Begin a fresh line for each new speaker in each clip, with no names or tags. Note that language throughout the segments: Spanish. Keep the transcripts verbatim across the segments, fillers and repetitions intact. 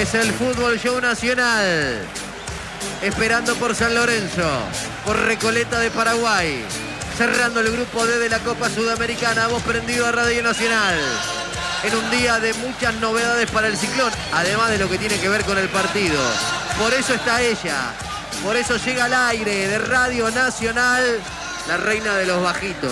es el Fútbol Show Nacional. Esperando por San Lorenzo, por Recoleta de Paraguay. Cerrando el grupo D de la Copa Sudamericana. Vos prendido a Radio Nacional. En un día de muchas novedades para el Ciclón, además de lo que tiene que ver con el partido. Por eso está ella. Por eso llega al aire de Radio Nacional, la reina de los bajitos.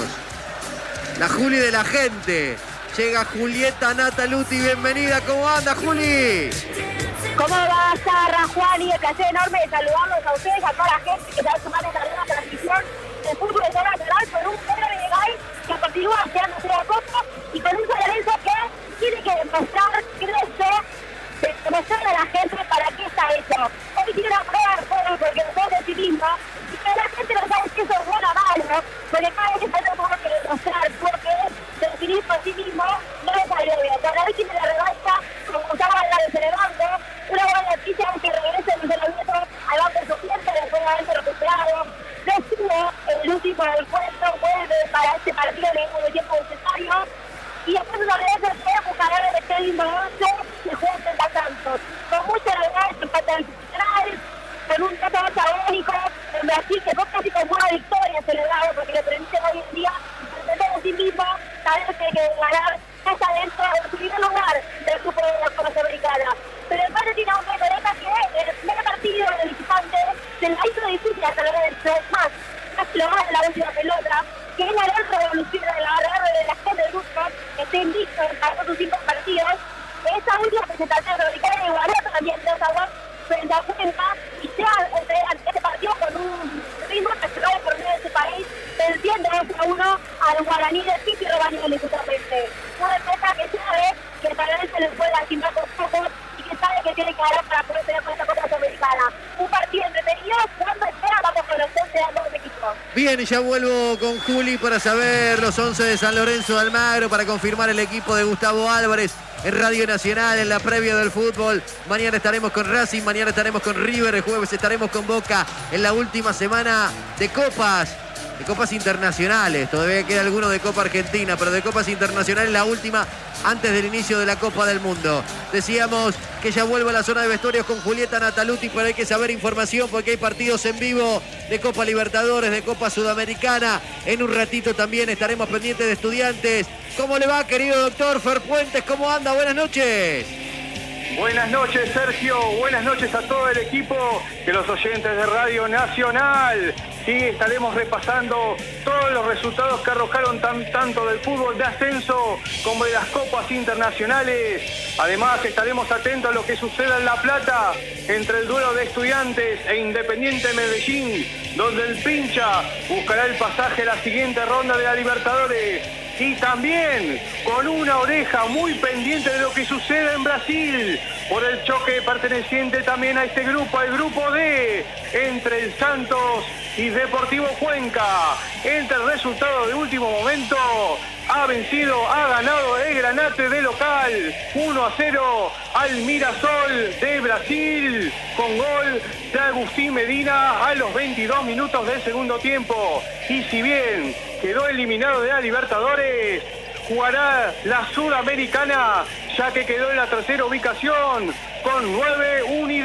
La Juli de la gente. Llega Julieta Nataluti. Bienvenida. ¿Cómo anda, Juli?
¿Cómo va, Sarra, Juan? Y el placer enorme de saludarlos a ustedes, a toda la gente que se va a sumar en esta nueva transmisión del fútbol de Zona Nacional con un Pedro Villegas que continúa quedándose la copa y con un San Lorenzo que tiene que demostrar, crecer, demostrarle a la gente para qué está hecho. Hoy tiene una prueba de juego porque no es de sí mismo y que la gente no sabe si eso es bueno o malo, porque cada vez que sale un poco que demostrar, porque definir por sí mismo no le salió bien. Pero hoy tiene la revancha, como estaba hablando, celebrando. Una buena noticia es que regrese Luis Alonso al banco suplente después de haberse recuperado. No estuvo en el último encuentro, vuelve para este partido en el tiempo necesario. Y después de una vez se puede buscar a este lindo once que juega frente a Santos. Con mucha novedad en empate institucional, con un trato agónico en Brasil que fue casi como una victoria celebrado porque le permite hoy en día entender a sí mismo, saber que hay que ganar hasta dentro del primer lugar del grupo de la Copa Sudamericana. Pero el padre tiene una Recoleta que en el primer partido del visitante se la hizo difícil a San Lorenzo, más, más lo más de la última pelota, que es la gran revolución de la guerra de la gente del grupo, que esté invicto en todos sus cinco partidos. Esa última presentación sudamericana igualó también dos aguas frente a Cuenca y sea ante este partido con un ritmo que se cae por medio de ese país, venciendo dos a uno al Guaraní de Pipi Robagnoli justamente. Una defensa que sabe que San Lorenzo le puede lastimar con poco y que sabe que tiene que ganar para poder tener con esta Copa Sudamericana. Un partido entretenido, cuando espera vamos con los once de ambos equipos.
Bien, y ya vuelvo con Juli para saber los once de San Lorenzo de Almagro, para confirmar el equipo de Gustavo Álvarez en Radio Nacional, en la previa del fútbol. Mañana estaremos con Racing, mañana estaremos con River, el jueves estaremos con Boca en la última semana de Copas. De copas internacionales, todavía queda alguno de Copa Argentina, pero de copas internacionales la última antes del inicio de la Copa del Mundo. Decíamos que ya vuelvo a la zona de vestuarios con Julieta Nataluti, pero hay que saber información porque hay partidos en vivo de Copa Libertadores, de Copa Sudamericana. En un ratito también estaremos pendientes de Estudiantes. ¿Cómo le va, querido doctor Fer Puentes? ¿Cómo anda? Buenas noches.
Buenas noches, Sergio. Buenas noches a todo el equipo de los oyentes de Radio Nacional. Sí, estaremos repasando todos los resultados que arrojaron tan, tanto del fútbol de ascenso como de las copas internacionales. Además, estaremos atentos a lo que suceda en La Plata entre el duelo de Estudiantes e Independiente Medellín, donde el Pincha buscará el pasaje a la siguiente ronda de la Libertadores. Y también con una oreja muy pendiente de lo que sucede en Brasil, por el choque perteneciente también a este grupo, el grupo D, entre el Santos y Deportivo Cuenca. Entre el resultado de último momento, ha vencido, ha ganado el Granate de local, uno a cero al Mirassol de Brasil, con gol de Agustín Medina a los veintidós minutos del segundo tiempo. Y si bien quedó eliminado de la Libertadores, jugará la Sudamericana, ya que quedó en la tercera ubicación con nueve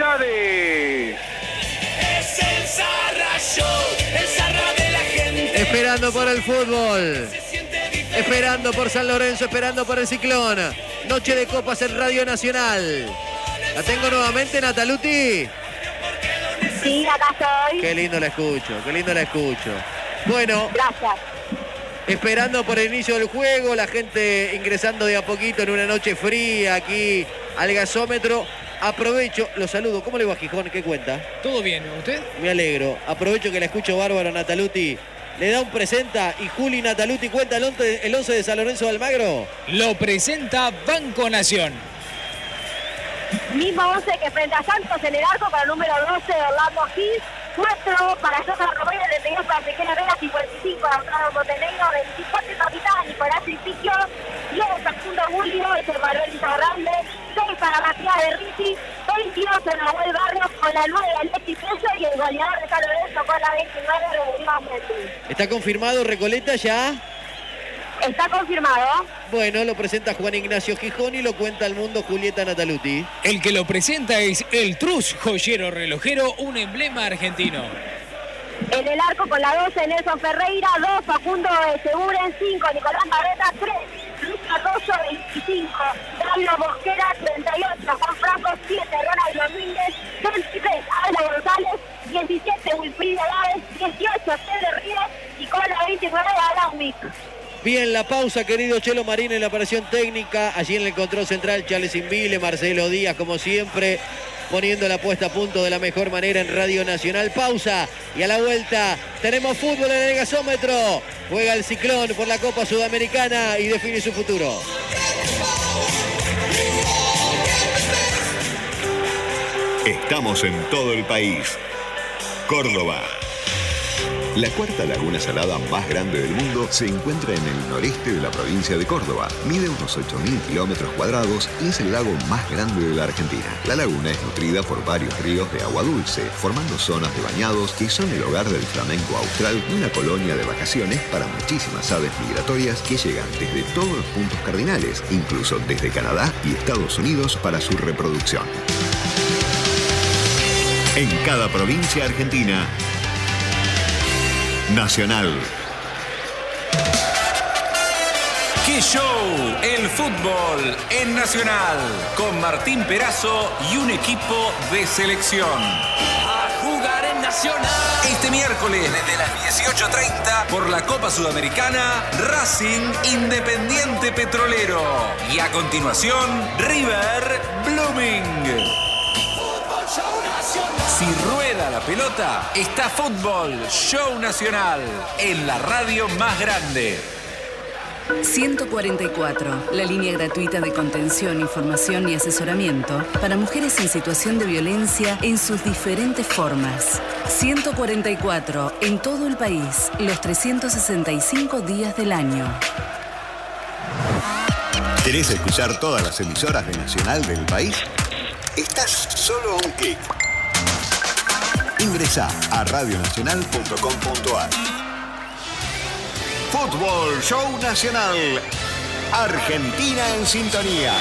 unidades.
Es el Sarra Show, el Sarra de la gente.
Esperando por el fútbol, esperando por San Lorenzo, esperando por el Ciclón. Noche de copas en Radio Nacional. ¿La tengo nuevamente, Nataluti?
Sí, acá estoy.
Qué lindo la escucho, qué lindo la escucho. Bueno,
gracias.
Esperando por el inicio del juego, la gente ingresando de a poquito en una noche fría aquí al gasómetro. Aprovecho, lo saludo. ¿Cómo le va, Gijón? ¿Qué cuenta?
¿Todo bien? ¿Usted?
Me alegro. Aprovecho que la escucho bárbaro, Nataluti. Le da un presenta y Juli Nataluti cuenta el once, el once de San Lorenzo de Almagro.
Lo presenta Banco Nación.
Mismo once que frente a Santos en el arco para el número doce, Orlando Gil. cuatro para Sosa Romero, treinta y dos para Ezequiel Vega, cincuenta y cinco para Alfredo Montenegro, veinticuatro capitán Nicolás Tripicio, diez Facundo Julio, es el Manuel Izarralde, seis para Matías de Ricci, veintidós en Nahuel Barrios con la nueve Alexis Preso y el goleador de San Lorenzo con la veintinueve Rodrigo Mendes.
¿Está confirmado Recoleta ya?
Está confirmado.
Bueno, lo presenta Juan Ignacio Gijón y lo cuenta al mundo Julieta Nataluti.
El que lo presenta es el Trus, joyero relojero, un emblema argentino.
En el arco con la doce, Nelson Ferreira, dos, Facundo Seguren, cinco, Nicolás Barreta, tres, Luis Cardoso, veinticinco, Pablo Mosquera, treinta y ocho, Juan Franco, siete, Ronald Domínguez, veintitrés, Alda González, diecisiete, Wilfrido Láez, dieciocho, Cedre Ríos y con la veintinueve, Alan Wick.
Bien, la pausa, querido Chelo Marín, en la operación técnica. Allí en el control central, Charles Invile, Marcelo Díaz, como siempre, poniendo la puesta a punto de la mejor manera en Radio Nacional. Pausa y a la vuelta tenemos fútbol en el gasómetro. Juega el Ciclón por la Copa Sudamericana y define su futuro.
Estamos en todo el país. Córdoba. La cuarta laguna salada más grande del mundo se encuentra en el noreste de la provincia de Córdoba. Mide unos ocho mil kilómetros cuadrados y es el lago más grande de la Argentina. La laguna es nutrida por varios ríos de agua dulce, formando zonas de bañados que son el hogar del flamenco austral y una colonia de vacaciones para muchísimas aves migratorias que llegan desde todos los puntos cardinales, incluso desde Canadá y Estados Unidos para su reproducción. En cada provincia argentina, Nacional.
¡Qué show! El fútbol en Nacional, con Martín Perazo y un equipo de selección.
A jugar en Nacional.
Este miércoles, desde las dieciocho treinta, por la Copa Sudamericana, Racing Independiente Petrolero. Y a continuación, River Blooming. Si rueda la pelota, está Fútbol Show Nacional en la radio más grande.
ciento cuarenta y cuatro, la línea gratuita de contención, información y asesoramiento para mujeres en situación de violencia en sus diferentes formas. ciento cuarenta y cuatro, en todo el país, los trescientos sesenta y cinco días del año.
¿Querés escuchar todas las emisoras de Nacional del país? Estás solo a un clic. Ingresá a radio nacional punto com punto a r. Fútbol Show Nacional. Argentina en sintonía.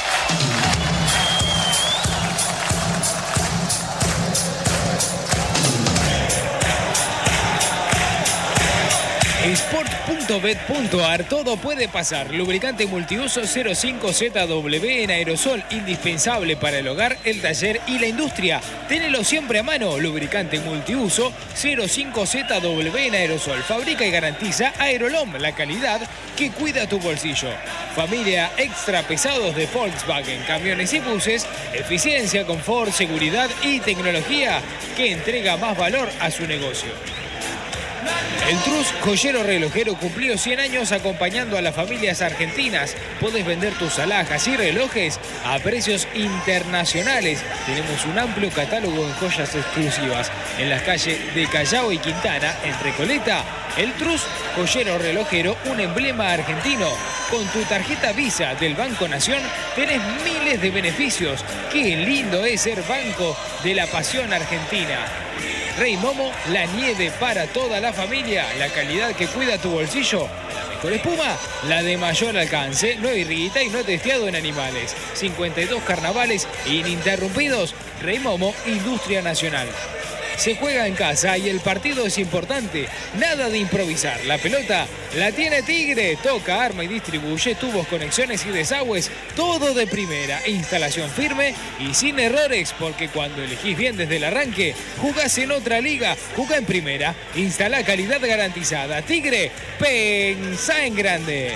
Sport punto bet punto a r, todo puede pasar. Lubricante multiuso cero cinco Z W en aerosol, indispensable para el hogar, el taller y la industria. Ténelo siempre a mano. Lubricante multiuso cero cinco Z W en aerosol. Fabrica y garantiza Aerolom, la calidad que cuida tu bolsillo. Familia extra pesados de Volkswagen, camiones y buses. Eficiencia, confort, seguridad y tecnología que entrega más valor a su negocio. El Trus, joyero relojero, cumplió cien años acompañando a las familias argentinas. Podés vender tus alhajas y relojes a precios internacionales. Tenemos un amplio catálogo de joyas exclusivas en las calles de Callao y Quintana, en Recoleta. El Trus, joyero relojero, un emblema argentino. Con tu tarjeta Visa del Banco Nación tenés miles de beneficios. Qué lindo es ser Banco de la Pasión Argentina. Rey Momo, la nieve para toda la familia, la calidad que cuida tu bolsillo, la mejor espuma, la de mayor alcance, no irrita y no testeado en animales. cincuenta y dos carnavales ininterrumpidos. Rey Momo, Industria Nacional. Se juega en casa y el partido es importante. Nada de improvisar. La pelota la tiene Tigre. Toca, arma y distribuye tubos, conexiones y desagües. Todo de primera. Instalación firme y sin errores. Porque cuando elegís bien desde el arranque, jugás en otra liga. Jugá en primera. Instala calidad garantizada. Tigre, pensá en grande.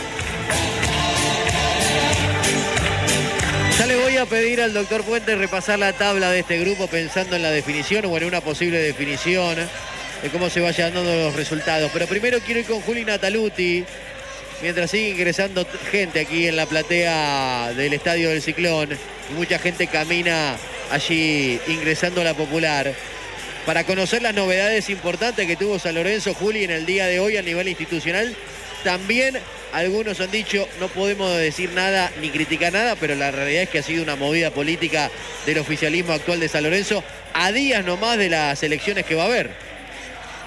Ya le voy a pedir al doctor Puente repasar la tabla de este grupo pensando en la definición o en una posible definición de cómo se vayan dando los resultados. Pero primero quiero ir con Juli Nataluti, mientras sigue ingresando gente aquí en la platea del Estadio del Ciclón y mucha gente camina allí ingresando a la Popular, para conocer las novedades importantes que tuvo San Lorenzo, Juli, en el día de hoy a nivel institucional. También algunos han dicho, no podemos decir nada ni criticar nada, pero la realidad es que ha sido una movida política del oficialismo actual de San Lorenzo a días nomás de las elecciones que va a haber.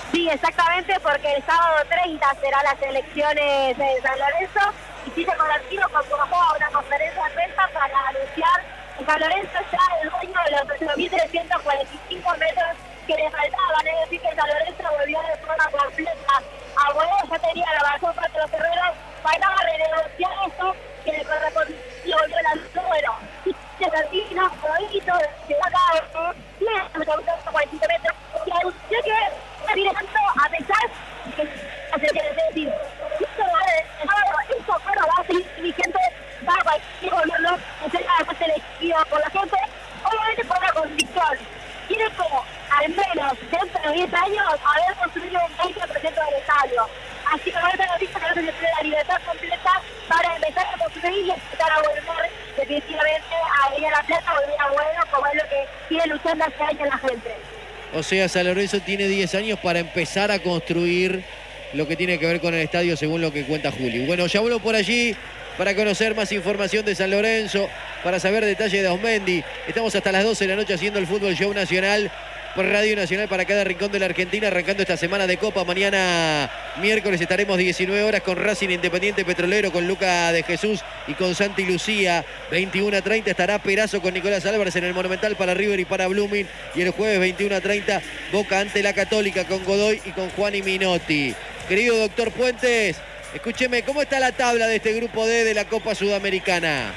Sí, exactamente, porque el sábado treinta serán las elecciones de San Lorenzo y Tite Colantino convocó a una conferencia de prensa para anunciar que San Lorenzo ya el dueño de los ocho mil trescientos cuarenta y cinco metros que le faltaban, es decir, que San Lorenzo volvió de forma completa a Huevo, ya tenía la razón para los terrenos, faltaba renegociar eso que le correspondía volvió a la bueno, Argentina, Rodito, se va a cabo, tiene cuarenta y cinco metros, y anunció que no tiene tanto a pesar que hace que les decir, esto va a esto pero va a seguir vigente, va a cualquier gobierno, que sea después elegido por la gente, obviamente por una condición, tiene como al menos dentro de diez años haber construido un veinte por ciento del estadio. Así que ahorita nos dice que no se le tiene la libertad completa para empezar a construir y empezar a volver definitivamente a ir a La Plata, volver a Bueno, como es lo que sigue luchando hace años la gente.
O sea, San Lorenzo tiene diez años para empezar a construir lo que tiene que ver con el estadio, según lo que cuenta Juli. Bueno, ya vuelvo por allí para conocer más información de San Lorenzo, para saber detalles de Osmendi. Estamos hasta las doce de la noche haciendo el Fútbol Show Nacional por Radio Nacional para cada rincón de la Argentina, arrancando esta semana de Copa. Mañana miércoles estaremos diecinueve horas con Racing Independiente Petrolero, con Luca de Jesús y con Santi Lucía. veintiuno a treinta estará Perazo con Nicolás Álvarez en el Monumental para River y para Blooming. Y el jueves veintiuno a treinta Boca ante la Católica con Godoy y con Juan y Minotti. Querido doctor Puentes, escúcheme, ¿cómo está la tabla de este grupo D de la Copa Sudamericana?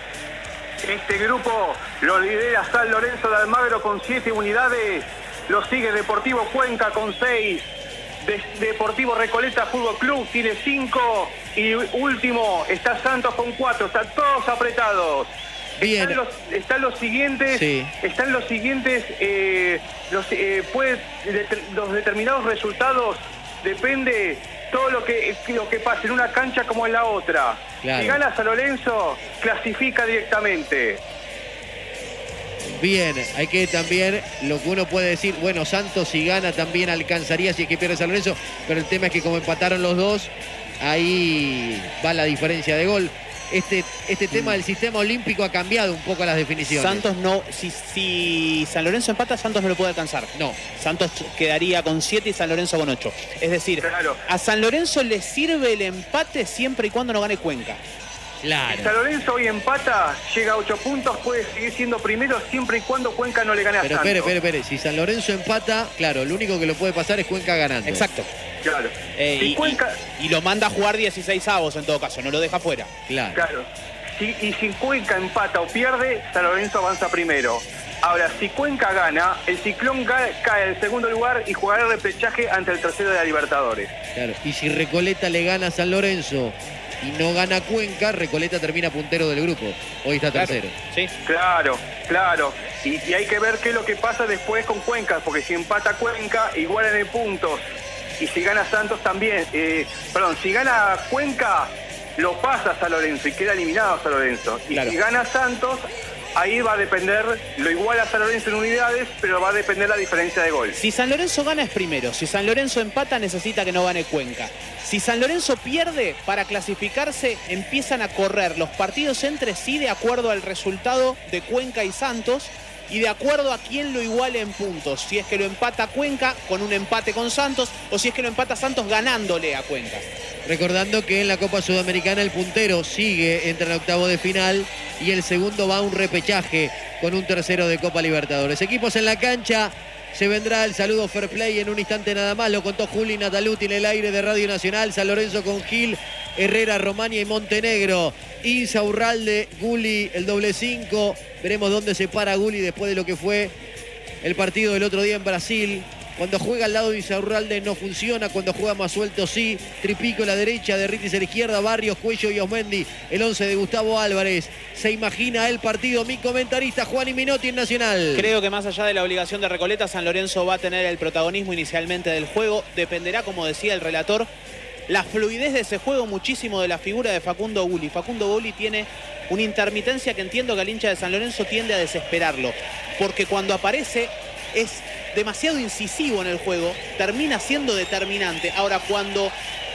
Este grupo lo lidera San Lorenzo de Almagro con siete unidades. Lo sigue Deportivo Cuenca con seis. De Deportivo Recoleta Fútbol Club tiene cinco. Y último está Santos con cuatro. Están todos apretados.
Bien.
Están los, están los siguientes. Sí. Están los siguientes. Eh, los, eh, pues, de, los determinados resultados depende todo lo que, lo que pase en una cancha como en la otra. Claro. Si gana San Lorenzo, clasifica directamente.
Bien, hay que también, lo que uno puede decir, bueno, Santos si gana también alcanzaría si es que pierde San Lorenzo, pero el tema es que como empataron los dos, ahí va la diferencia de gol. Este, este tema del sistema olímpico ha cambiado un poco las definiciones.
Santos no, si, si San Lorenzo empata, Santos no lo puede alcanzar. No, Santos quedaría con siete y San Lorenzo con ocho. Es decir, claro, a San Lorenzo le sirve el empate siempre y cuando no gane Cuenca.
Claro. Si San Lorenzo hoy empata, llega a ocho puntos, puede seguir siendo primero siempre y cuando Cuenca no le gane a
Pero
Santos.
espere, espere, espere. Si San Lorenzo empata, claro, lo único que lo puede pasar es Cuenca ganando.
Exacto.
Claro.
Eh, si y, Cuenca... y, y lo manda a jugar dieciséis avos en todo caso, no lo deja fuera.
Claro.
Claro. Si, y si Cuenca empata o pierde, San Lorenzo avanza primero. Ahora, si Cuenca gana, el Ciclón cae al segundo lugar y jugará el repechaje ante el tercero de la Libertadores.
Claro. Y si Recoleta le gana a San Lorenzo y no gana Cuenca, Recoleta termina puntero del grupo. Hoy está
claro,
tercero.
Sí.
Claro, claro. Y, y hay que ver qué es lo que pasa después con Cuenca, porque si empata Cuenca, igualan en puntos. Y si gana Santos también. Eh, perdón, si gana Cuenca, lo pasa San Lorenzo y queda eliminado San Lorenzo. Y claro, si gana Santos, ahí va a depender, lo iguala a San Lorenzo en unidades, pero va a depender la diferencia de gol.
Si San Lorenzo gana es primero, si San Lorenzo empata necesita que no gane Cuenca. Si San Lorenzo pierde, para clasificarse empiezan a correr los partidos entre sí de acuerdo al resultado de Cuenca y Santos y de acuerdo a quién lo iguale en puntos. Si es que lo empata Cuenca con un empate con Santos o si es que lo empata Santos ganándole a Cuenca.
Recordando que en la Copa Sudamericana el puntero sigue entre el octavo de final y el segundo va a un repechaje con un tercero de Copa Libertadores. Equipos en la cancha, se vendrá el saludo Fair Play en un instante nada más. Lo contó Juli Nataluti en el aire de Radio Nacional. San Lorenzo con Gil, Herrera, Romania y Montenegro. Insa, Urralde, Guli, el doble cinco. Veremos dónde se para Guli después de lo que fue el partido del otro día en Brasil. Cuando juega al lado de Insaurralde no funciona, cuando juega más suelto sí. Tripico a la derecha, Derritis a la izquierda, Barrios, Cuello y Osmendi. El once de Gustavo Álvarez. Se imagina el partido mi comentarista Juan y Minotti en Nacional.
Creo que más allá de la obligación de Recoleta, San Lorenzo va a tener el protagonismo inicialmente del juego. Dependerá, como decía el relator, la fluidez de ese juego muchísimo de la figura de Facundo Guli. Facundo Guli tiene una intermitencia que entiendo que al hincha de San Lorenzo tiende a desesperarlo. Porque cuando aparece es demasiado incisivo en el juego, termina siendo determinante. Ahora, cuando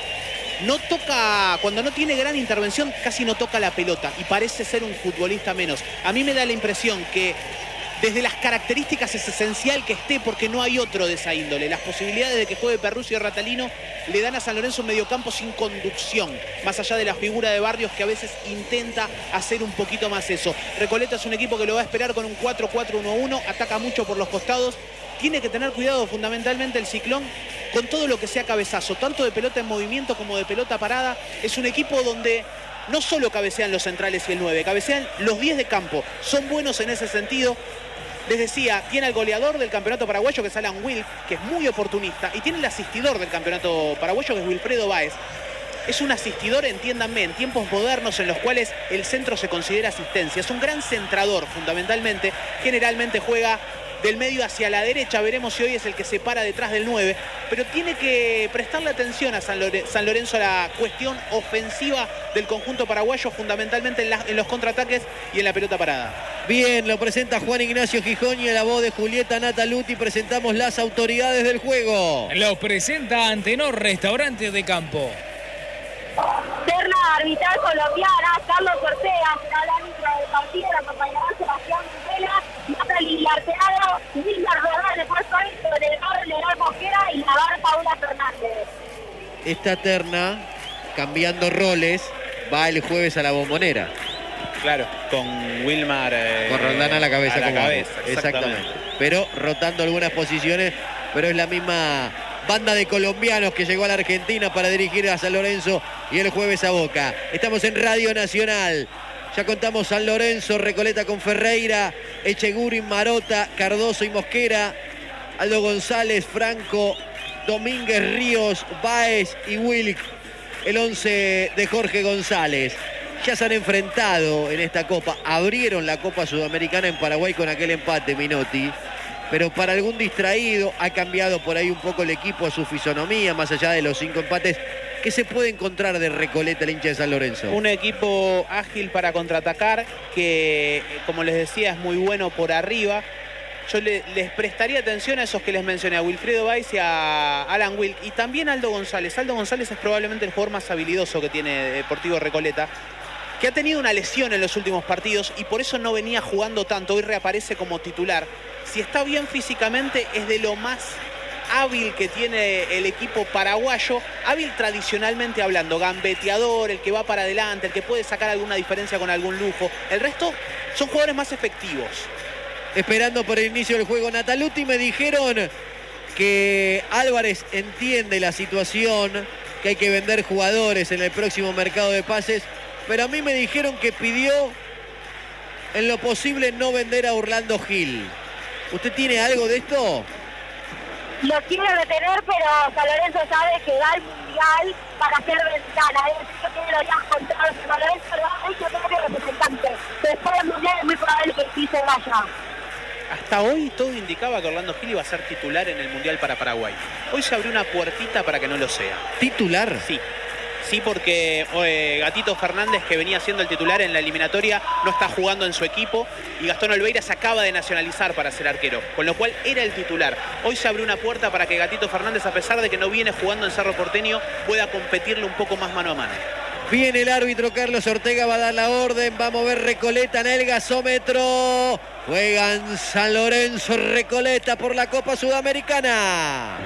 no toca, cuando no tiene gran intervención, casi no toca la pelota y parece ser un futbolista menos. A mí me da la impresión que desde las características es esencial que esté porque no hay otro de esa índole. Las posibilidades de que juegue Perruzzi y Ratalino le dan a San Lorenzo un mediocampo sin conducción, más allá de la figura de Barrios que a veces intenta hacer un poquito más eso. Recoleta es un equipo que lo va a esperar con un cuatro cuatro uno uno, ataca mucho por los costados. Tiene que tener cuidado fundamentalmente el Ciclón con todo lo que sea cabezazo, tanto de pelota en movimiento como de pelota parada. Es un equipo donde no solo cabecean los centrales y el nueve, cabecean los diez de campo. Son buenos en ese sentido. Les decía, tiene al goleador del campeonato paraguayo, que es Alan Wilk, que es muy oportunista, y tiene el asistidor del campeonato paraguayo, que es Wilfredo Báez. Es un asistidor, entiéndanme, en tiempos modernos en los cuales el centro se considera asistencia. Es un gran centrador, fundamentalmente. Generalmente juega del medio hacia la derecha. Veremos si hoy es el que se para detrás del nueve. Pero tiene que prestarle atención a San, Lore- San Lorenzo a la cuestión ofensiva del conjunto paraguayo, fundamentalmente en, la- en los contraataques y en la pelota parada.
Bien, lo presenta Juan Ignacio Gijón y a la voz de Julieta Nataluti presentamos las autoridades del juego.
Lo presenta Antenor Restaurante de Campo.
Terna arbitral colombiana, Carlos Ortega, será el árbitro del partido, la acompañará Sebastián Vela, Natalie Arteaga, Wilmar Rodríguez, después árbitro del bar Leonel Mosquera y la bar Paula Fernández.
Esta terna, cambiando roles, va el jueves a la Bombonera.
Claro, con Wilmar... Eh,
Con Roldán a la cabeza.
A la
como
cabeza,
vamos. Exactamente. Pero rotando algunas posiciones, pero es la misma banda de colombianos que llegó a la Argentina para dirigir a San Lorenzo y el jueves a Boca. Estamos en Radio Nacional. Ya contamos San Lorenzo, Recoleta con Ferreira, Echeguren, Marota, Cardoso y Mosquera, Aldo González, Franco, Domínguez, Ríos, Báez y Wilk. El once de Jorge González. Ya se han enfrentado en esta Copa. Abrieron la Copa Sudamericana en Paraguay con aquel empate, Minotti. Pero para algún distraído ha cambiado por ahí un poco el equipo, su fisonomía, más allá de los cinco empates. ¿Qué se puede encontrar de Recoleta, el hincha de San Lorenzo?
Un equipo ágil para contraatacar, que como les decía es muy bueno por arriba. Yo le, les prestaría atención a esos que les mencioné, a Wilfredo Báez y a Alan Wilk. Y también a Aldo González. Aldo González es probablemente el jugador más habilidoso que tiene Deportivo Recoleta, que ha tenido una lesión en los últimos partidos y por eso no venía jugando tanto. Hoy reaparece como titular. Si está bien físicamente, es de lo más hábil que tiene el equipo paraguayo. Hábil tradicionalmente hablando, gambeteador, el que va para adelante, el que puede sacar alguna diferencia con algún lujo. El resto son jugadores más efectivos.
Esperando por el inicio del juego, Nataluti, me dijeron que Álvarez entiende la situación, que hay que vender jugadores en el próximo mercado de pases, pero a mí me dijeron que pidió en lo posible no vender a Orlando Gil. ¿Usted tiene algo de esto?
Lo quiere retener, pero San Lorenzo sabe que va al Mundial para hacer ventana. Es decir, que lo habían contado. San Lorenzo lo ha hecho como representante. Después del Mundial es muy probable que sí se vaya.
Hasta hoy todo indicaba que Orlando Gil iba a ser titular en el Mundial para Paraguay. Hoy se abrió una puertita para que no lo sea.
¿Titular?
Sí. Sí, porque eh, Gatito Fernández, que venía siendo el titular en la eliminatoria, no está jugando en su equipo y Gastón Olveira se acaba de nacionalizar para ser arquero, con lo cual era el titular. Hoy se abrió una puerta para que Gatito Fernández, a pesar de que no viene jugando en Cerro Porteño, pueda competirle un poco más mano a mano.
Viene el árbitro Carlos Ortega, va a dar la orden, va a mover Recoleta en el gasómetro. Juegan San Lorenzo, Recoleta por la Copa Sudamericana.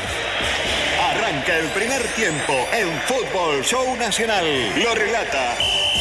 Arranca el primer tiempo en Fútbol Show Nacional. Lo relata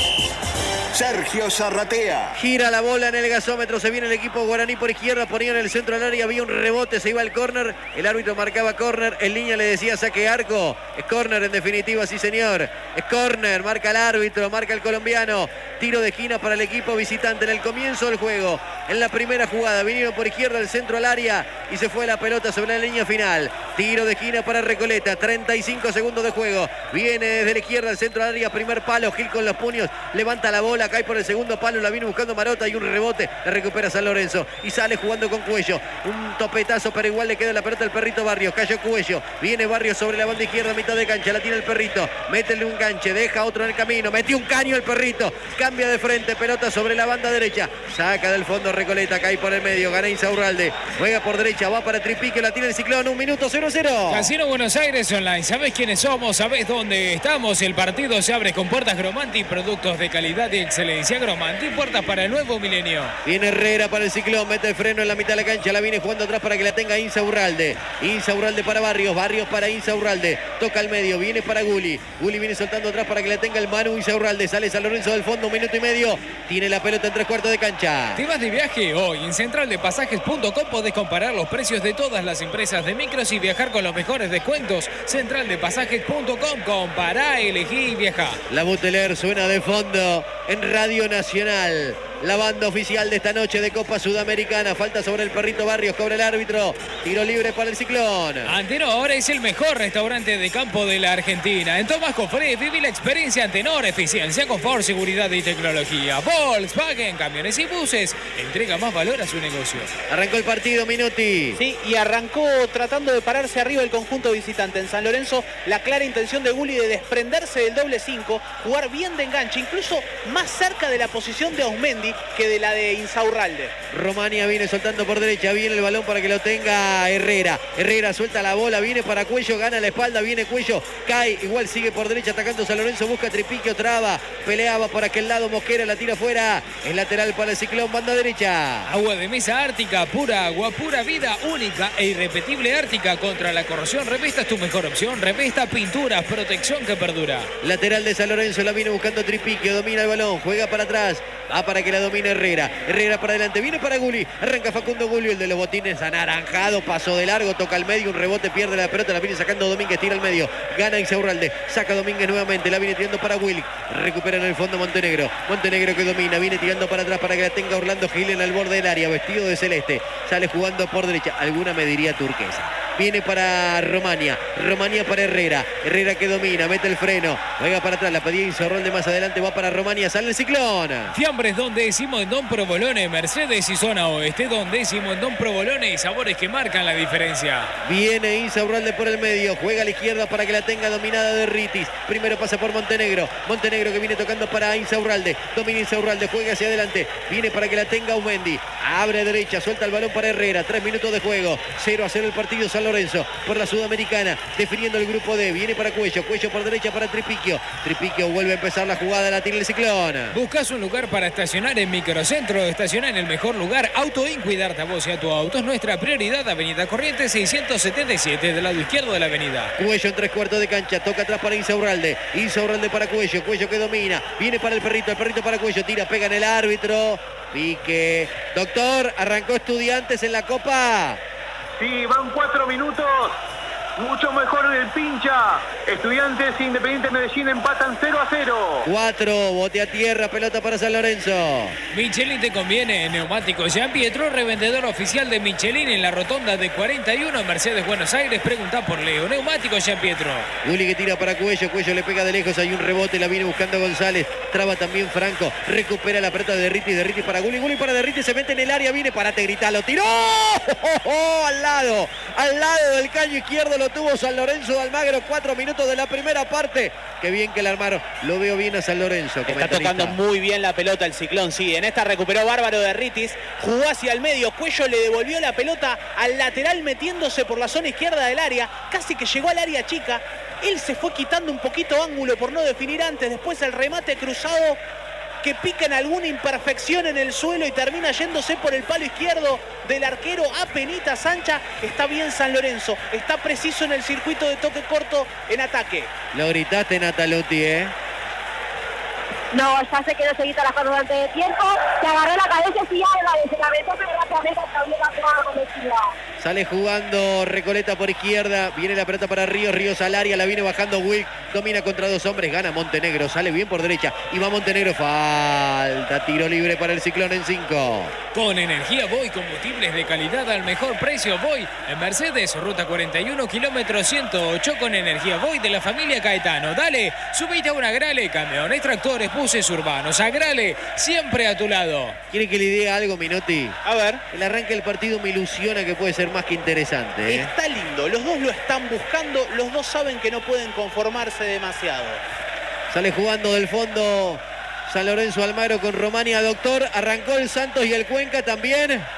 Sergio Zarratea.
Gira la bola en el gasómetro, se viene el equipo guaraní por izquierda, ponía en el centro del área, había un rebote, se iba al córner, el árbitro marcaba córner, en línea le decía saque arco, es córner en definitiva, sí señor, es córner, marca el árbitro, marca el colombiano, tiro de esquina para el equipo visitante en el comienzo del juego, en la primera jugada, vinieron por izquierda el centro al área y se fue la pelota sobre la línea final, tiro de esquina para Recoleta, treinta y cinco segundos de juego, viene desde la izquierda el centro al área, primer palo, Gil con los puños, levanta la bola, cae por el segundo palo, la viene buscando Marota y un rebote, la recupera San Lorenzo y sale jugando con Cuello, un topetazo pero igual le queda la pelota al perrito Barrios, cayó Cuello, viene Barrios sobre la banda izquierda, mitad de cancha, la tiene el perrito, métele un ganche, deja otro en el camino, metió un caño el perrito, cambia de frente, pelota sobre la banda derecha, saca del fondo Recoleta, cae por el medio, gana Insaurralde, juega por derecha, va para Tripique, la tiene el Ciclón, un minuto cero cero.
Casino Buenos Aires Online, ¿sabés quiénes somos? ¿Sabés dónde estamos? El partido se abre con puertas Gromanti, productos de calidad y excelencia excelencia. Gromanti, puertas para el nuevo milenio.
Viene Herrera para el Ciclón, mete el freno en la mitad de la cancha, la viene jugando atrás para que la tenga Insaurralde. Insaurralde para Barrios, Barrios para Insaurralde. Toca al medio, viene para Gulli. Gulli viene soltando atrás para que la tenga el Manu Insaurralde. Sale San Lorenzo del fondo, un minuto y medio. Tiene la pelota en tres cuartos de cancha.
¿Te vas de viaje? Hoy en central de pasajes punto com podés comparar los precios de todas las empresas de micros y viajar con los mejores descuentos. central de pasajes punto com, compará, elegí y viajá.
La Buteler suena de fondo en Radio Nacional. La banda oficial de esta noche de Copa Sudamericana. Falta sobre el perrito Barrios, cobra el árbitro. Tiro libre para el Ciclón.
Antenor ahora es el mejor restaurante de campo de la Argentina. En Tomás Cofré viví la experiencia Antenor, eficiencia, confort, seguridad y tecnología. Volkswagen, camiones y buses. Entrega más valor a su negocio.
Arrancó el partido, Minuti.
Sí, y arrancó tratando de pararse arriba el conjunto visitante. En San Lorenzo, la clara intención de Gulli de desprenderse del doble cinco, jugar bien de enganche, incluso más cerca de la posición de Ausmendi que de la de Insaurralde.
Romania viene soltando por derecha, viene el balón para que lo tenga Herrera. Herrera suelta la bola, viene para Cuello, gana la espalda, viene Cuello, cae, igual sigue por derecha atacando San Lorenzo, busca Tripiquio, traba, peleaba por aquel lado, Mosquera la tira fuera, es lateral para el Ciclón, banda derecha.
Agua de mesa Ártica, pura agua, pura vida, única e irrepetible Ártica contra la corrosión. Revesta es tu mejor opción, Revesta pinturas, protección que perdura.
Lateral de San Lorenzo, la viene buscando Tripiquio, domina el balón, juega para atrás, va para que la domine Herrera. Herrera para adelante, viene para Gulli. Arranca Facundo Gulli, el de los botines anaranjado. Pasó de largo, toca al medio, un rebote, pierde la pelota. La viene sacando Domínguez, tira al medio. Gana Insaurralde, saca Domínguez nuevamente. La viene tirando para Willy. Recupera en el fondo Montenegro. Montenegro que domina, viene tirando para atrás para que la tenga Orlando Gil en el borde del área. Vestido de celeste. Sale jugando por derecha. Alguna me diría turquesa. Viene para Romania. Romania para Herrera. Herrera que domina, mete el freno. Juega para atrás, la pedía Insaurralde más adelante. Va para Romania, sale el Ciclón.
Fiambres Don Décimo en Don Provolone, Mercedes y zona oeste. Don Décimo en Don Provolone y sabores que marcan la diferencia.
Viene Insaurralde por el medio. Juega a la izquierda para que la tenga dominada de Ritis. Primero pasa por Montenegro. Montenegro que viene tocando para Insaurralde. Domina Insaurralde, juega hacia adelante. Viene para que la tenga Aumendi. Abre derecha, suelta el balón para Herrera. Tres minutos de juego. cero a cero el partido San Lorenzo por la Sudamericana, definiendo el grupo D. Viene para Cuello, Cuello por derecha para Tripiquio. Tripiquio vuelve a empezar la jugada, la tira el Ciclón.
¿Buscas un lugar para estacionar en Microcentro? Estaciona en el mejor lugar. Auto In, cuidarte a vos y a tu auto es nuestra prioridad. Avenida Corrientes seiscientos setenta y siete, del lado izquierdo de la avenida.
Cuello en tres cuartos de cancha, toca atrás para Insaurralde. Insaurralde para Cuello, Cuello que domina. Viene para el perrito, el perrito para Cuello, tira, pega en el árbitro. Pique. Doctor, ¿arrancó Estudiantes en la Copa?
Sí, van cuatro minutos. Mucho mejor el pincha. Estudiantes e Independiente Medellín empatan cero a cero.
cuatro, bote a tierra, pelota para San Lorenzo.
Michelin te conviene. Neumáticos Jean Pietro, revendedor oficial de Michelin en la rotonda de cuarenta y uno en Mercedes, Buenos Aires. Pregunta por Leo. Neumáticos Jean Pietro.
Gulli que tira para Cuello. Cuello le pega de lejos. Hay un rebote. La viene buscando González. Traba también Franco. Recupera la pelota de Derriti. Derriti para Gulli. Gulli para Derriti. Se mete en el área. Viene para Tegrita. Lo tiró. ¡Oh, oh, oh! Al lado. Al lado del caño izquierdo lo tuvo San Lorenzo de Almagro. Cuatro minutos de la primera parte. Qué bien que la armaron. Lo veo bien a San Lorenzo.
Está tocando muy bien la pelota el Ciclón. Sí, en esta recuperó bárbaro de Ritis. Jugó hacia el medio. Cuello le devolvió la pelota al lateral metiéndose por la zona izquierda del área. Casi que llegó al área chica. Él se fue quitando un poquito ángulo por no definir antes. Después el remate cruzado que pica en alguna imperfección en el suelo y termina yéndose por el palo izquierdo del arquero Apenita Sancha. Está bien San Lorenzo, está preciso en el circuito de toque corto en ataque.
Lo gritaste, Nataluti, ¿eh?
No, ya se quedó seguida la carga antes de tiempo. Se agarró la cabeza y Álvarez se la metió, pero rápidamente cambió la jugada colectiva.
Sale jugando Recoleta por izquierda. Viene la pelota para Ríos. Ríos al área. La viene bajando Wick. Domina contra dos hombres. Gana Montenegro. Sale bien por derecha. Y va Montenegro. Falta. Tiro libre para el Ciclón en cinco.
Con energía Voy. Combustibles de calidad al mejor precio. Voy en Mercedes. Ruta cuarenta y uno, kilómetro ciento ocho. Con energía Voy de la familia Caetano. Dale. Subite a una Agrale. Camiones, tractores, buses urbanos. Agrale. Siempre a tu lado.
¿Quiere que le diga algo, Minotti?
A ver.
El arranque del partido me ilusiona que puede ser más que interesante, ¿eh?
Está lindo, los dos lo están buscando, los dos saben que no pueden conformarse demasiado.
Sale jugando del fondo San Lorenzo Almagro con Romania. Doctor, arrancó el Santos y el Cuenca también.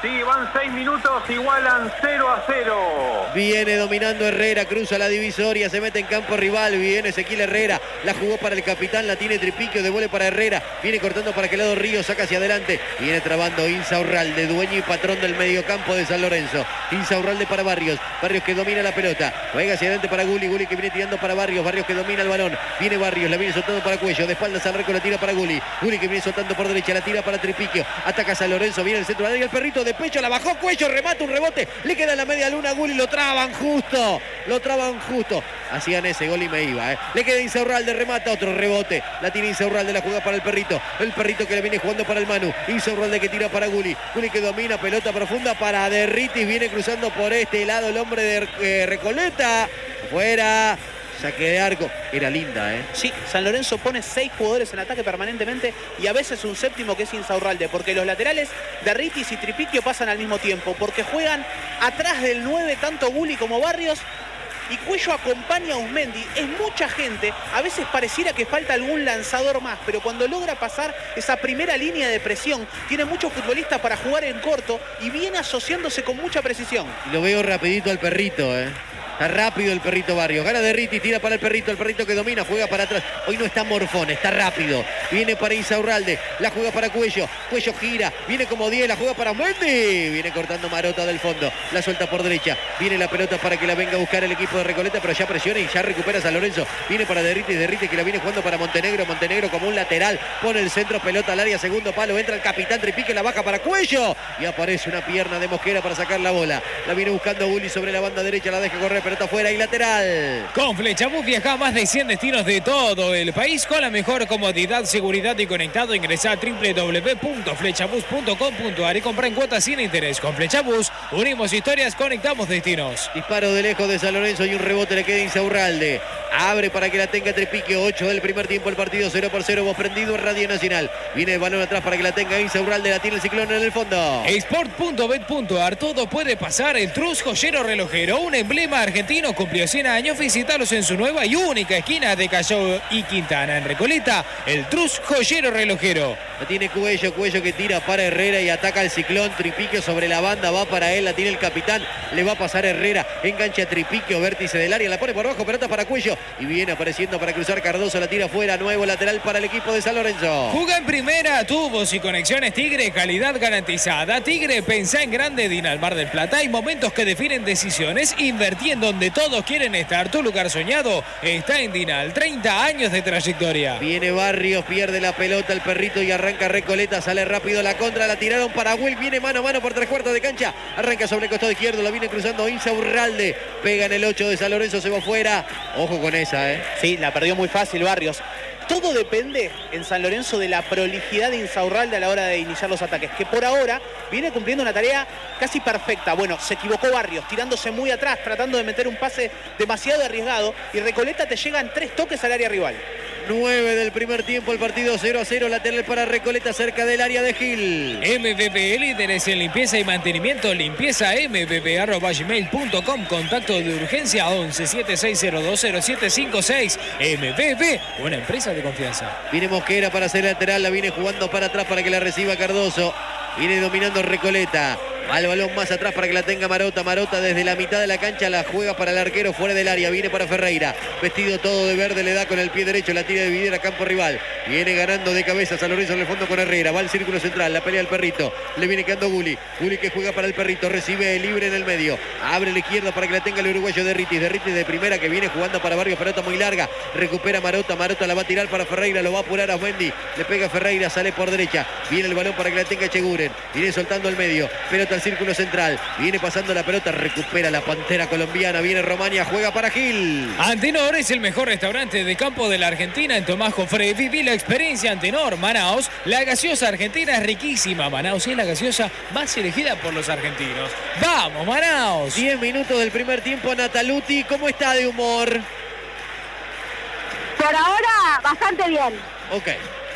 Sí, van seis minutos, igualan cero a cero.
Viene dominando Herrera, cruza la divisoria, se mete en campo rival, viene Ezequiel Herrera, la jugó para el capitán, la tiene Tripiquio, devuelve para Herrera, viene cortando para aquel lado Río, saca hacia adelante, viene trabando Insaurralde, dueño y patrón del mediocampo de San Lorenzo. Insaurralde para Barrios, Barrios que domina la pelota, juega hacia adelante para Guli, Guli que viene tirando para Barrios, Barrios que domina el balón, viene Barrios, la viene soltando para Cuello, de espaldas al arco, la tira para Guli, Guli que viene soltando por derecha, la tira para Tripiquio, ataca San Lorenzo, viene el centro de área, el perrito de pecho, la bajó Cuello, remata un rebote, le queda en la media luna, Guli lo traban justo, lo traban justo, hacían ese gol y me iba, ¿eh? Le queda Insaurralde, remata otro rebote, la tiene Insaurralde, la juega para el perrito, el perrito que le viene jugando para el Manu, Insaurralde que tira para Guli, Guli que domina, pelota profunda para Derritis, viene cruzando por este lado el hombre de eh, Recoleta, fuera. Saque de arco, era linda, ¿eh?
Sí, San Lorenzo pone seis jugadores en ataque permanentemente y a veces un séptimo que es Insaurralde, porque los laterales de Ritis y Tripiquio pasan al mismo tiempo, porque juegan atrás del nueve tanto Guli como Barrios y Cuello acompaña a Usmendi. Es mucha gente, a veces pareciera que falta algún lanzador más, pero cuando logra pasar esa primera línea de presión, tiene muchos futbolistas para jugar en corto y viene asociándose con mucha precisión.
Y lo veo rapidito al perrito, ¿eh? Está rápido el perrito Barrios. Gana de Riti, tira para el perrito. El perrito que domina, juega para atrás. Hoy no está Morfón, está rápido. Viene para Insaurralde. La juega para Cuello. Cuello gira. Viene como diez. La juega para Mendy. Viene cortando Marota del fondo. La suelta por derecha. Viene la pelota para que la venga a buscar el equipo de Recoleta. Pero ya presiona y ya recupera San Lorenzo. Viene para Derriti. Derriti que la viene jugando para Montenegro. Montenegro como un lateral. Pone el centro. Pelota al área. Segundo palo. Entra el capitán Tripique. La baja para Cuello. Y aparece una pierna de Mosquera para sacar la bola. La viene buscando Guli sobre la banda derecha. La deja correr. Pelota afuera y lateral.
Con Flechabús viaja a más de cien destinos de todo el país con la mejor comodidad, seguridad y conectado. Ingresa a doble u doble u doble u punto flechabús punto com punto ar y compra en cuotas sin interés. Con Flechabús unimos historias, conectamos destinos.
Disparo de lejos de San Lorenzo y un rebote le queda Insaurralde. Abre para que la tenga Tripique. ocho del primer tiempo el partido, cero por cero. Hemos prendido en Radio Nacional. Viene el balón atrás para que la tenga Insaurralde. La tiene el Ciclón en el fondo.
Sport punto bet punto ar. Todo puede pasar. El Trus Joyero Relojero, un emblema argentino, cumplió cien años. Visítalos en su nueva y única esquina de Callao y Quintana. En Recoleta, el Trus Joyero Relojero.
La tiene Cuello. Cuello que tira para Herrera y ataca el Ciclón. Tripique sobre la banda. Va para él. La tiene el capitán. Le va a pasar Herrera. Engancha Tripique. Vértice del área. La pone por abajo. Pelota para Cuello. Y viene apareciendo para cruzar Cardoso. La tira afuera. Nuevo lateral para el equipo de San Lorenzo.
Juga en primera. Tubos y conexiones Tigre. Calidad garantizada. Tigre, pensá en grande. Dinalmar del Plata. Hay momentos que definen decisiones. Invertí en donde todos quieren estar. Tu lugar soñado está en Dinal. treinta años de trayectoria.
Viene Barrios. Pierde la pelota el perrito y arranca Recoleta. Sale rápido la contra. La tiraron para Will. Viene mano a mano por tres cuartos de cancha. Arranca sobre el costado izquierdo. La viene cruzando Insaurralde. Pega en el ocho de San Lorenzo. Se va fuera. Ojo con esa, ¿eh?
Sí, la perdió muy fácil Barrios. Todo depende en San Lorenzo de la prolijidad de Insaurralde a la hora de iniciar los ataques, que por ahora viene cumpliendo una tarea casi perfecta. Bueno, se equivocó Barrios, tirándose muy atrás, tratando de meter un pase demasiado arriesgado y Recoleta te llega en tres toques al área rival.
nueve del primer tiempo, el partido cero a cero, lateral para Recoleta cerca del área de Gil.
M V P, líderes en limpieza y mantenimiento, limpieza m v p arroba gmail punto com, contacto de urgencia once siete seis cero dos cero siete cinco seis. M V P, una empresa de confianza.
Viene Mosquera para ser lateral, la viene jugando para atrás para que la reciba Cardoso. Viene dominando Recoleta. Al balón más atrás para que la tenga Marota. Marota desde la mitad de la cancha la juega para el arquero fuera del área. Viene para Ferreira. Vestido todo de verde, le da con el pie derecho. La tira de dividir a campo rival. Viene ganando de cabeza San Lorenzo en el fondo con Herrera. Va al círculo central. La pelea el perrito. Le viene quedando Guli. Guli que juega para el perrito. Recibe libre en el medio. Abre la izquierda para que la tenga el uruguayo Derritis. Derritis de primera que viene jugando para Barrios. Pelota muy larga. Recupera Marota. Marota la va a tirar para Ferreira. Lo va a apurar a Mendy. Le pega Ferreira. Sale por derecha. Viene el balón para que la tenga Cheguren. Viene soltando el medio. Pelota al círculo central. Viene pasando la pelota. Recupera la pantera colombiana. Viene Romania. Juega para Gil.
Antenor es el mejor restaurante de campo de la Argentina en Tomás Jofre. Viví la experiencia Antenor. Manaos. La gaseosa argentina es riquísima. Manaos es la gaseosa más elegida por los argentinos. ¡Vamos, Manaos!
diez minutos del primer tiempo. Nataluti, ¿cómo está de humor?
Por ahora, bastante bien.
Ok.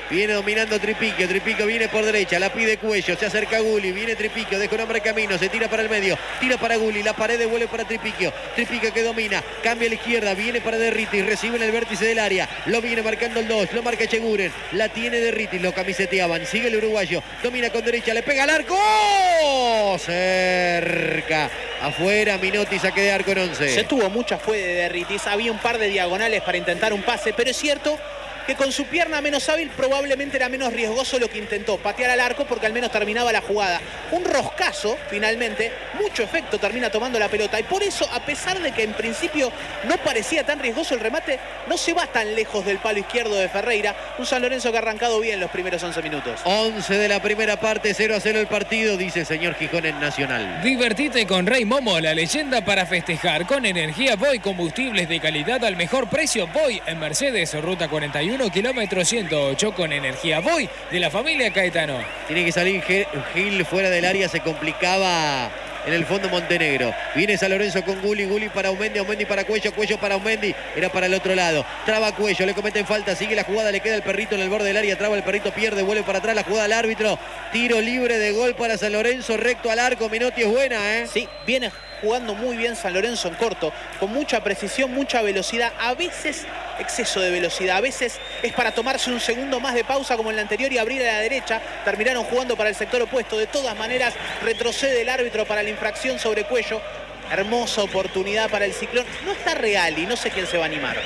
Viene dominando Tripiquio. Tripiquio viene por derecha. La pide Cuello. Se acerca Gulli. Viene Tripiquio. Deja un hombre camino. Se tira para el medio. Tira para Gulli. La pared devuelve para Tripiquio. Tripiquio que domina. Cambia a la izquierda. Viene para Derritis. Recibe en el vértice del área. Lo viene marcando el dos. Lo marca Echeguren. La tiene Derritis. Lo camiseteaban. Sigue el uruguayo. Domina con derecha. Le pega al arco. ¡Oh! Cerca. Afuera. Minotti. Saque de arco en once.
Se tuvo mucha fue de Derritis. Había un par de diagonales para intentar un pase. Pero es cierto que con su pierna menos hábil probablemente era menos riesgoso lo que intentó, patear al arco porque al menos terminaba la jugada. Un roscazo, finalmente, mucho efecto termina tomando la pelota y por eso, a pesar de que en principio no parecía tan riesgoso el remate, no se va tan lejos del palo izquierdo de Ferreira. Un San Lorenzo que ha arrancado bien los primeros once minutos.
once de la primera parte, cero a cero el partido, dice el señor Gijón en Nacional.
Divertite con Rey Momo, la leyenda para festejar. Con energía Voy, combustibles de calidad al mejor precio. Voy en Mercedes, ruta cuarenta y uno, kilómetro ciento ocho, con energía Voy de la familia Caetano.
Tiene que salir Gil fuera del área, se complicaba en el fondo Montenegro. Viene San Lorenzo con Gulli, Gulli para Aumendi, Aumendi para Cuello, Cuello para Aumendi, era para el otro lado. Traba Cuello, le cometen falta, sigue la jugada, le queda el perrito en el borde del área, traba el perrito, pierde, vuelve para atrás, la jugada al árbitro. Tiro libre de gol para San Lorenzo, recto al arco. Minotti es buena, ¿eh?
Sí, viene jugando muy bien San Lorenzo en corto, con mucha precisión, mucha velocidad, a veces exceso de velocidad, a veces es para tomarse un segundo más de pausa como en la anterior y abrir a la derecha. Terminaron jugando para el sector opuesto. De todas maneras retrocede el árbitro para la infracción sobre Cuello. Hermosa oportunidad para el Ciclón. No está Real y no sé quién se va a animar.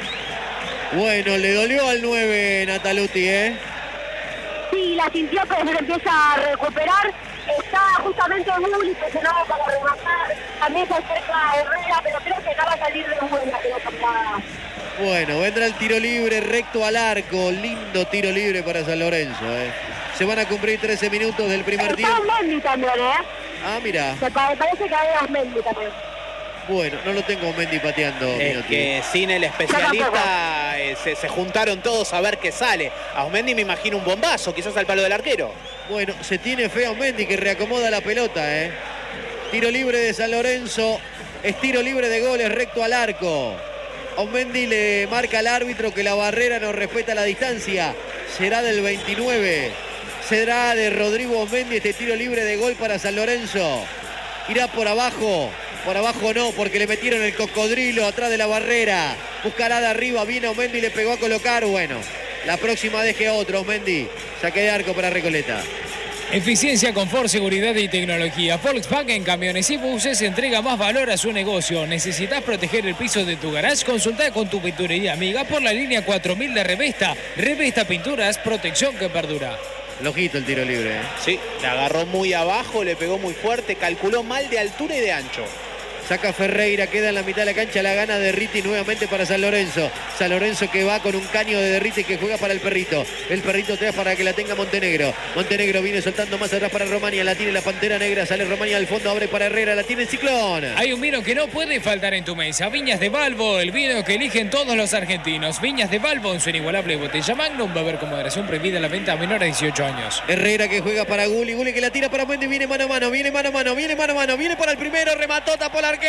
Bueno, le dolió al nueve Nataluti, ¿eh?
Sí, la sintió, pero se empieza a recuperar. Está justamente Gulli presionado para rematar. También se acerca Herrera, pero creo que no va a salir de buena que no.
Bueno, vendrá el tiro libre recto al arco. Lindo tiro libre para San Lorenzo, ¿eh? Se van a cumplir trece minutos del primer tiempo.
Está Aumendi también, ¿eh?
Ah, mira.
Me parece que hay Aumendi también.
Bueno, no lo tengo Aumendi pateando.
Es
Minotti.
que sin el especialista eh, se, se juntaron todos a ver qué sale. A Aumendi me imagino un bombazo, quizás al palo del arquero.
Bueno, se tiene fe a Aumendi que reacomoda la pelota, ¿eh? Tiro libre de San Lorenzo. Es tiro libre de goles recto al arco. Aumendi le marca al árbitro que la barrera no respeta la distancia. Será del veintinueve. Será de Rodrigo Aumendi este tiro libre de gol para San Lorenzo. Irá por abajo. Por abajo no, porque le metieron el cocodrilo atrás de la barrera. Buscará de arriba. Viene Aumendi y le pegó a colocar. Bueno, la próxima deje otro Aumendi. Saque de arco para Recoleta.
Eficiencia, confort, seguridad y tecnología. Volkswagen Camiones y Buses entrega más valor a su negocio. ¿Necesitas proteger el piso de tu garage? Consulta con tu pinturería amiga por la línea cuatro mil de Revesta. Revesta Pinturas, protección que perdura.
Flojito el tiro libre, ¿eh?
Sí, le agarró muy abajo, le pegó muy fuerte, calculó mal de altura y de ancho.
Saca Ferreira, queda en la mitad de la cancha, la gana Derriti nuevamente para San Lorenzo. San Lorenzo que va con un caño de Derriti que juega para el perrito. El perrito atrás para que la tenga Montenegro. Montenegro viene soltando más atrás para Romania, la tiene la Pantera Negra, sale Romania al fondo, abre para Herrera, la tiene el Ciclón.
Hay un vino que no puede faltar en tu mesa. Viñas de Balbo, el vino que eligen todos los argentinos. Viñas de Balbo en su inigualable botella Magnum. Beber con moderación, prohibida la venta a menores de dieciocho años.
Herrera que juega para Gulli, Gulli que la tira para Mendy, viene mano a mano, viene mano a mano, viene mano a mano, viene para el primero, remató, tapó el arquero.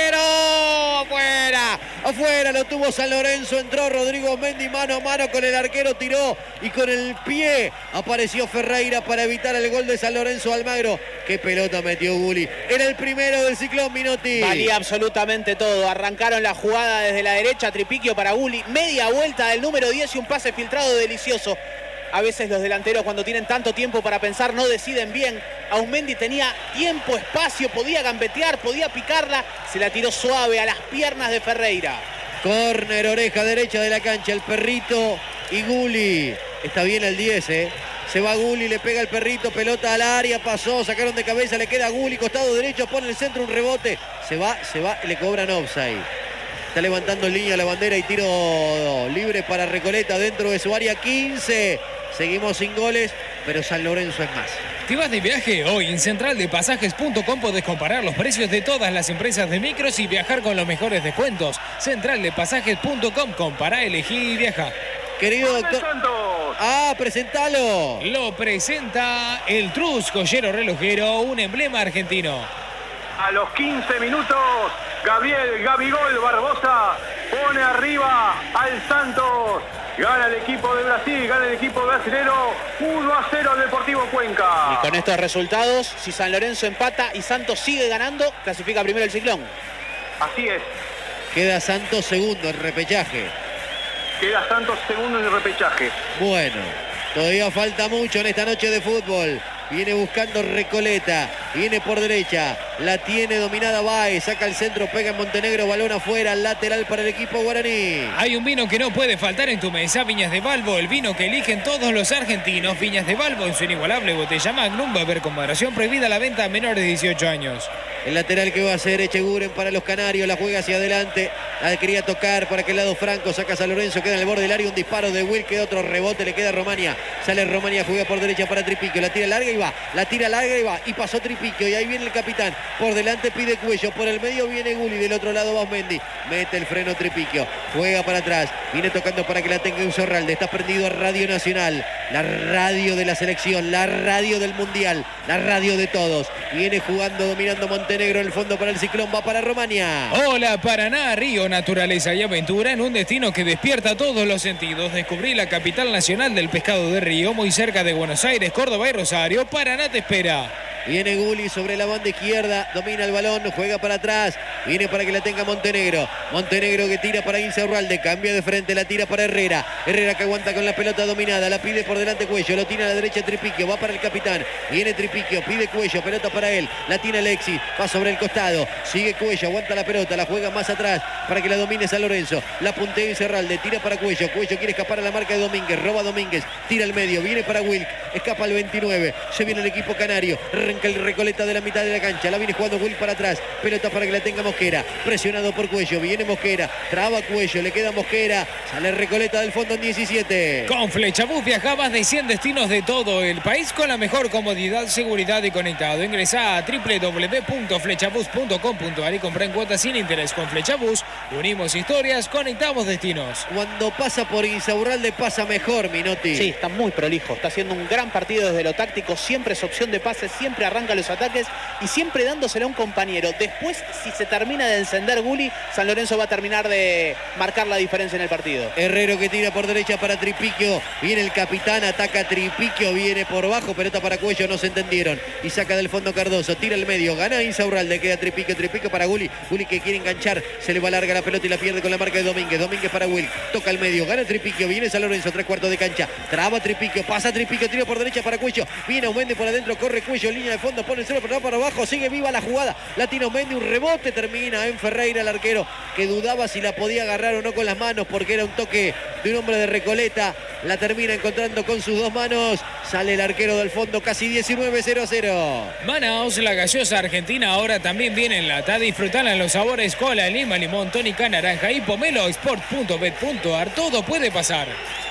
Afuera, afuera, lo tuvo San Lorenzo, entró Rodrigo Mendy mano a mano con el arquero, tiró y con el pie apareció Ferreira para evitar el gol de San Lorenzo. Almagro, qué pelota metió Gulli. Era el primero del Ciclón, Minotti.
Valía absolutamente todo. Arrancaron la jugada desde la derecha, Tripiquio para Gulli, media vuelta del número diez y un pase filtrado delicioso. A veces los delanteros cuando tienen tanto tiempo para pensar no deciden bien. Aumendi tenía tiempo, espacio, podía gambetear, podía picarla. Se la tiró suave a las piernas de Ferreira.
Córner, oreja derecha de la cancha, el perrito y Gulli. Está bien el diez, ¿eh? Se va Gulli, le pega el perrito, pelota al área, pasó, sacaron de cabeza, le queda Gulli, costado derecho, pone el centro, un rebote. Se va, se va y le cobran offside. Está levantando en línea la bandera y tiro libre para Recoleta dentro de su área. quince. Seguimos sin goles, pero San Lorenzo es más.
¿Te vas de viaje? Hoy en central de pasajes punto com podés comparar los precios de todas las empresas de micros y viajar con los mejores descuentos. central de pasajes punto com, compará, elegí y viaja.
Querido doctor... Ah, presentalo.
Lo presenta el Trus, joyero relojero, un emblema argentino.
A los quince minutos, Gabriel Gabigol Barbosa pone arriba al Santos. Gana el equipo de Brasil, gana el equipo brasilero uno a cero al Deportivo Cuenca.
Y con estos resultados, si San Lorenzo empata y Santos sigue ganando, clasifica primero el Ciclón.
Así es.
Queda Santos segundo en repechaje.
Queda Santos segundo en el repechaje.
Bueno, todavía falta mucho en esta noche de fútbol. Viene buscando Recoleta, viene por derecha, la tiene dominada Baez, saca el centro, pega en Montenegro, balón afuera, lateral para el equipo guaraní.
Hay un vino que no puede faltar en tu mesa, Viñas de Balbo, el vino que eligen todos los argentinos. Viñas de Balbo en su inigualable botella Magnum, beber con moderación, prohibida la venta a menores de dieciocho años.
El lateral que va a hacer Echeguren para los canarios, la juega hacia adelante, la quería tocar para aquel lado Franco, saca a San Lorenzo, queda en el borde del área, un disparo de Will, queda otro rebote, le queda a Romania, sale Romania, juega por derecha para Tripiquio, la tira larga y va, la tira larga y va, y pasó Tripiquio, y ahí viene el capitán, por delante pide Cuello, por el medio viene Gulli, del otro lado va Mendy, mete el freno Tripiquio, juega para atrás, viene tocando para que la tenga Insaurralde, está prendido a Radio Nacional, la radio de la selección, la radio del Mundial, la radio de todos, viene jugando, dominando Montenegro, el fondo para el Ciclón, va para Romania.
Hola Paraná, Río, naturaleza y aventura en un destino que despierta todos los sentidos. Descubrí la capital nacional del pescado de Río, muy cerca de Buenos Aires, Córdoba y Rosario. Paraná te espera.
Viene Gulli sobre la banda izquierda, domina el balón, juega para atrás, viene para que la tenga Montenegro. Montenegro que tira para Insaurralde, cambia de frente, la tira para Herrera. Herrera que aguanta con la pelota dominada, la pide por delante Cuello, lo tiene a la derecha Tripiquio, va para el capitán. Viene Tripiquio, pide Cuello, pelota para él, la tiene Alexis, va sobre el costado, sigue Cuello, aguanta la pelota, la juega más atrás para que la domine San Lorenzo. La puntea Insaurralde, tira para Cuello, Cuello quiere escapar a la marca de Domínguez, roba Domínguez, tira al medio, viene para Wilk, escapa al veintinueve, se viene el equipo canario, arranca el Recoleta de la mitad de la cancha, la viene jugando Will para atrás, pelota para que la tenga Mosquera, presionado por Cuello, viene Mosquera, traba Cuello, le queda Mosquera, sale Recoleta del fondo en diecisiete.
Con Flechabús viajabas de cien destinos de todo el país con la mejor comodidad, seguridad y conectado. Ingresá a doble u doble u doble u punto flechabús punto com punto a r y comprá en cuotas sin interés. Con Flechabús unimos historias, conectamos destinos.
Cuando pasa por Insaurralde pasa mejor, Minotti.
Sí, está muy prolijo, está haciendo un gran partido desde lo táctico, siempre es opción de pase, siempre arranca los ataques y siempre dándosela a un compañero. Después, si se termina de encender Gulli, San Lorenzo va a terminar de marcar la diferencia en el partido.
Herrero que tira por derecha para Tripiquio, viene el capitán, ataca Tripiquio, viene por bajo, pelota para Cuello, no se entendieron y saca del fondo Cardoso, tira el medio, gana Insaurralde, queda Tripiquio, Tripiquio para Gulli, Gulli que quiere enganchar, se le va larga la pelota y la pierde con la marca de Domínguez, Domínguez para Will, toca el medio, gana Tripiquio, viene San Lorenzo, tres cuartos de cancha, traba Tripiquio, pasa Tripiquio, tira por derecha para Cuello, viene Aumendi por adentro, corre Cuello, línea de fondo, pone el cero para abajo, sigue viva la jugada, la tira Aumendi, un rebote, termina en Ferreira, el arquero que dudaba si la podía agarrar o no con las manos porque era un toque de un hombre de Recoleta, la termina encontrando con sus dos manos, sale el arquero del fondo, casi diecinueve, cero a cero.
Manaos, la gaseosa argentina, ahora también viene en lata. Disfrutala en los sabores cola, lima, limón, tónica, naranja y pomelo. Sport punto bet punto a r, todo puede pasar.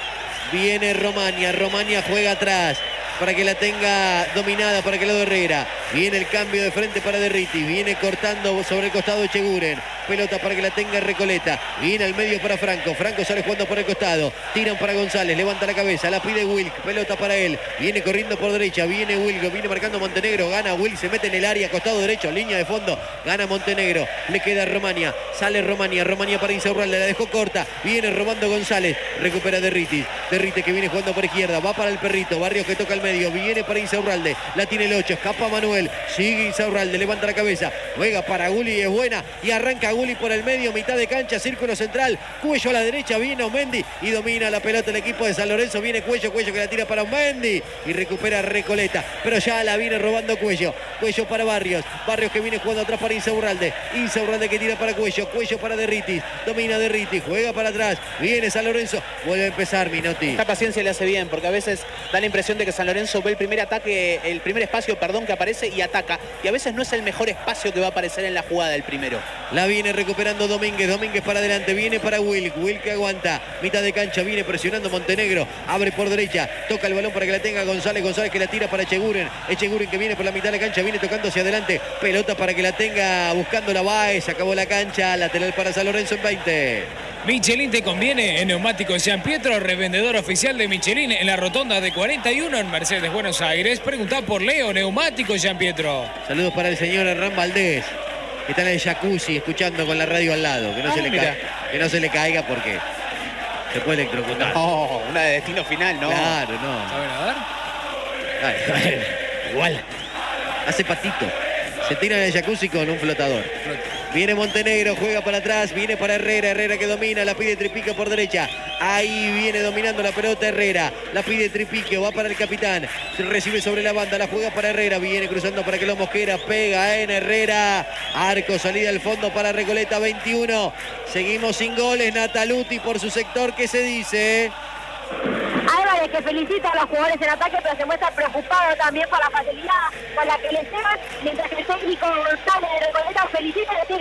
Viene Romania, Romania juega atrás para que la tenga dominada para que el lado Herrera. Viene el cambio de frente para Derriti, viene cortando sobre el costado Echeguren, pelota para que la tenga Recoleta, viene al medio para Franco, Franco sale jugando por el costado, tiran para González, levanta la cabeza, la pide Wilk, pelota para él, viene corriendo por derecha, viene Wilk, viene marcando Montenegro, gana Wilk, se mete en el área, costado derecho, línea de fondo, gana Montenegro, le queda Romania, sale Romania, Romania para Insaurralde, la dejó corta, viene robando González, recupera Derriti, Derriti que viene jugando por izquierda, va para el Perrito, Barrios que toca el medio, viene para Insaurralde, la tiene el ocho, escapa Manuel, sigue Insaurralde, levanta la cabeza, juega para Gulli, es buena y arranca Gulli por el medio, mitad de cancha, círculo central, Cuello a la derecha, viene Aumendi y domina la pelota el equipo de San Lorenzo, viene Cuello, Cuello que la tira para Aumendi y recupera Recoleta, pero ya la viene robando Cuello, Cuello para Barrios, Barrios que viene jugando atrás para Insaurralde, Insaurralde que tira para Cuello, Cuello para Derriti, domina Derriti, juega para atrás, viene San Lorenzo, vuelve a empezar Minotti.
Esta paciencia le hace bien porque a veces da la impresión de que San Lorenzo ve el primer ataque, el primer espacio, perdón, que aparece y ataca, y a veces no es el mejor espacio que va a aparecer en la jugada el primero.
La viene recuperando Domínguez, Domínguez para adelante, viene para Wilk, Wilk que aguanta, mitad de cancha, viene presionando Montenegro, abre por derecha, toca el balón para que la tenga González, González que la tira para Echeguren, Echeguren que viene por la mitad de la cancha, viene tocando hacia adelante, pelota para que la tenga buscando la Baez, acabó la cancha, lateral para San Lorenzo en veinte.
Michelin te conviene en Neumáticos San Pietro, revendedor oficial de Michelin en la rotonda de cuarenta y uno en Mercedes, Buenos Aires. Preguntá por Leo, Neumáticos San Pietro.
Saludos para el señor Hernán Valdés, que está en el jacuzzi escuchando con la radio al lado, que no,
Ah,
se, le
mira.
ca... que no se le caiga porque Se puede electrocutar.
No, una de destino final, no.
Claro, no.
A ver, a ver.
Ay, ay, igual. Hace patito. Se tira en el jacuzzi con un flotador. Viene Montenegro, juega para atrás, viene para Herrera, Herrera que domina, la pide Tripique por derecha. Ahí viene dominando la pelota Herrera, la pide Tripique, va para el capitán. Se recibe sobre la banda, la juega para Herrera, viene cruzando para que lo Mosquera, pega en Herrera. Arco, salida al fondo para Recoleta, veintiuno. Seguimos sin goles, Nataluti por su sector, ¿qué se dice?
Álvarez, que felicita a los jugadores en ataque, pero se muestra preocupado también por la facilidad con la que le llegan, mientras que el técnico González de Recoleta felicita y le